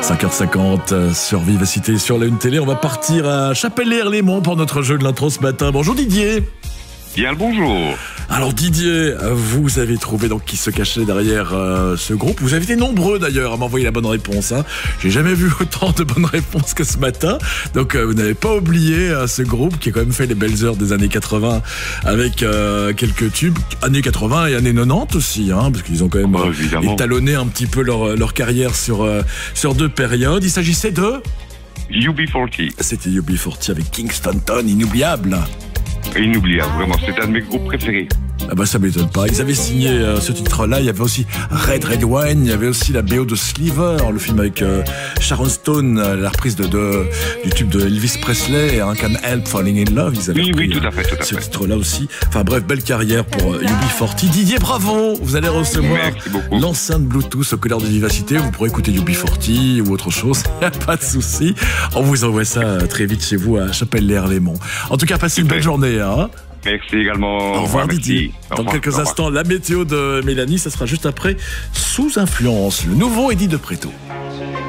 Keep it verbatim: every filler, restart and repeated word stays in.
cinq heures cinquante sur Vivacité, sur la Une Télé. On va partir à Chapelle-les-Herlémont pour notre jeu de l'intro ce matin. Bonjour Didier. Bien le bonjour. Alors Didier, vous avez trouvé donc qui se cachait derrière euh, ce groupe. Vous avez été nombreux d'ailleurs à m'envoyer la bonne réponse. Hein. J'ai jamais vu autant de bonnes réponses que ce matin. Donc euh, vous n'avez pas oublié euh, ce groupe qui a quand même fait les belles heures des années quatre-vingts avec euh, quelques tubes. Années quatre-vingts et années quatre-vingt-dix aussi, hein, parce qu'ils ont quand même oh, euh, étalonné un petit peu leur, leur carrière sur, euh, sur deux périodes. Il s'agissait de... U B quarante. C'était U B quarante avec Kingston, inoubliable. Inoubliable, vraiment, c'est un de mes groupes préférés. Ah bah ça m'étonne pas. Ils avaient signé euh, ce titre-là. Il y avait aussi Red Red Wine. Il y avait aussi la B O de Sliver, le film avec euh, Sharon Stone, euh, la reprise de, de du tube de Elvis Presley, hein, Can't Help Falling in Love. Ils avaient oui, repris, oui, tout à fait, tout à ce fait. titre-là aussi. Enfin bref, belle carrière pour euh, U B quarante. Didier, bravo. Vous allez recevoir l'enceinte Bluetooth au couleur de Vivacité. Vous pourrez écouter U B quarante ou autre chose. Pas de souci. On vous envoie ça euh, très vite chez vous à Chapelle-les-Herlémont. En tout cas, passez une belle journée. Hein. Merci également. Au revoir Didier. Dans revoir, quelques instants, la météo de Mélanie, ça sera juste après Sous Influence, le nouveau Eddie de Préto.